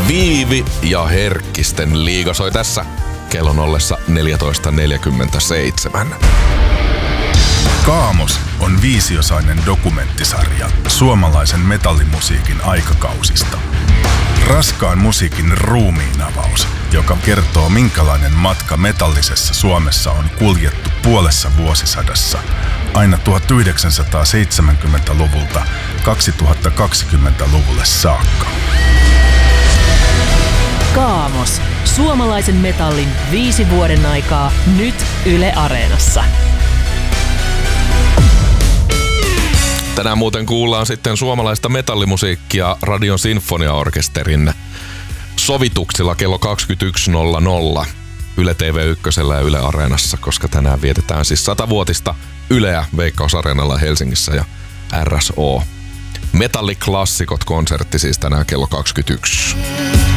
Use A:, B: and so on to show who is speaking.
A: Viivi ja Herkkisten liiga soi tässä kellon ollessa 14.47.
B: Kaamos on 5-osainen dokumenttisarja suomalaisen metallimusiikin aikakausista. Raskaan musiikin ruumiinavaus, joka kertoo minkälainen matka metallisessa Suomessa on kuljettu puolessa vuosisadassa aina 1970-luvulta 2020-luvulle saakka.
C: Kaamos. Suomalaisen metallin 5 vuoden aikaa nyt Yle Areenassa.
A: Tänään muuten kuullaan sitten suomalaista metallimusiikkia Radion Sinfoniaorkesterin sovituksilla kello 21.00 Yle TV1 ja Yle Areenassa, koska tänään vietetään siis 100-vuotista Yleä Veikkaus Areenalla Helsingissä ja RSO. Metalliklassikot konsertti siis tänään kello 21.